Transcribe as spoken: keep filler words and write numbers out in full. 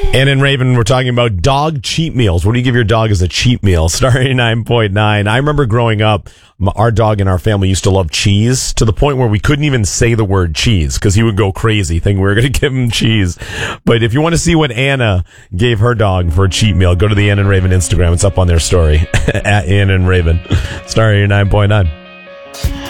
And in Raven, we're talking about dog cheat meals. What do you give your dog as a cheat meal? Star eighty-nine point nine. I remember growing up, m- our dog in our family used to love cheese to the point where we couldn't even say the word cheese because he would go crazy thinking we were going to give him cheese. But if you want to see what Anna gave her dog for a cheat meal, go to the Ann and Raven Instagram. It's up on their story at Ann and Raven. Star eighty-nine point nine.